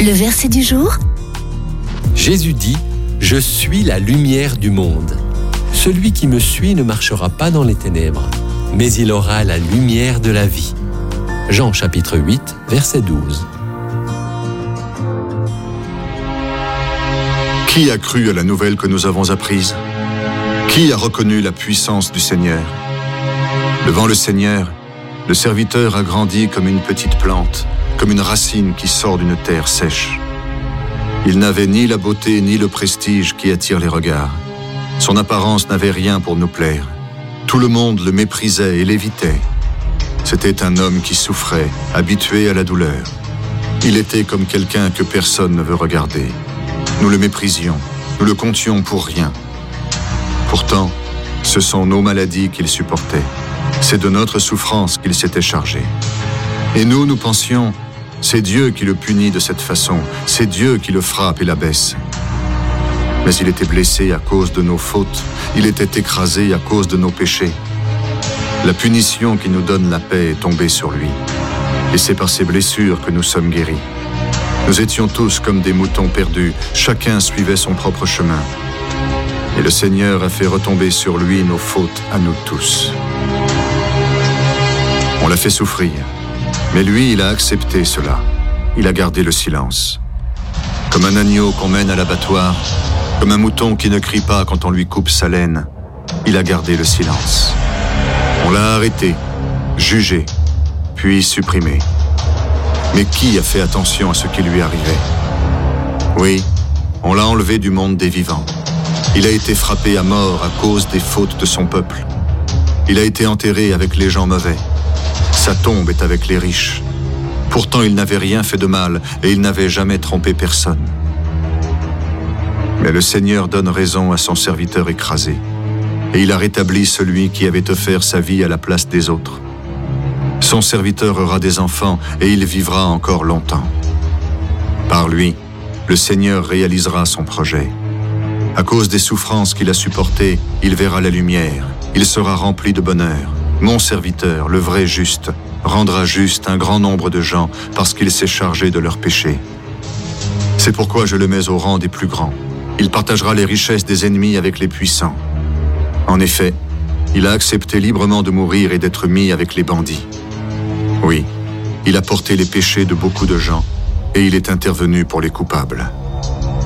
Le verset du jour. Jésus dit « Je suis la lumière du monde. Celui qui me suit ne marchera pas dans les ténèbres, mais il aura la lumière de la vie. » Jean chapitre 8, verset 12. Qui a cru à la nouvelle que nous avons apprise? Qui a reconnu la puissance du Seigneur? Devant le Seigneur, le serviteur a grandi comme une petite plante, comme une racine qui sort d'une terre sèche. Il n'avait ni la beauté ni le prestige qui attire les regards. Son apparence n'avait rien pour nous plaire. Tout le monde le méprisait et l'évitait. C'était un homme qui souffrait, habitué à la douleur. Il était comme quelqu'un que personne ne veut regarder. Nous le méprisions, nous le comptions pour rien. Pourtant, ce sont nos maladies qu'il supportait. C'est de notre souffrance qu'il s'était chargé. Et nous pensions, c'est Dieu qui le punit de cette façon, c'est Dieu qui le frappe et l'abaisse. Mais il était blessé à cause de nos fautes, il était écrasé à cause de nos péchés. La punition qui nous donne la paix est tombée sur lui. Et c'est par ses blessures que nous sommes guéris. Nous étions tous comme des moutons perdus, chacun suivait son propre chemin. Et le Seigneur a fait retomber sur lui nos fautes à nous tous. On l'a fait souffrir, mais lui, il a accepté cela. Il a gardé le silence. Comme un agneau qu'on mène à l'abattoir, comme un mouton qui ne crie pas quand on lui coupe sa laine, il a gardé le silence. On l'a arrêté, jugé, puis supprimé. Mais qui a fait attention à ce qui lui arrivait? Oui, on l'a enlevé du monde des vivants. Il a été frappé à mort à cause des fautes de son peuple. Il a été enterré avec les gens mauvais. Sa tombe est avec les riches. Pourtant, il n'avait rien fait de mal et il n'avait jamais trompé personne. Mais le Seigneur donne raison à son serviteur écrasé. Et il a rétabli celui qui avait offert sa vie à la place des autres. Son serviteur aura des enfants et il vivra encore longtemps. Par lui, le Seigneur réalisera son projet. À cause des souffrances qu'il a supportées, il verra la lumière. Il sera rempli de bonheur. Mon serviteur, le vrai juste, rendra juste un grand nombre de gens parce qu'il s'est chargé de leurs péchés. C'est pourquoi je le mets au rang des plus grands. Il partagera les richesses des ennemis avec les puissants. En effet, il a accepté librement de mourir et d'être mis avec les bandits. Oui, il a porté les péchés de beaucoup de gens et il est intervenu pour les coupables.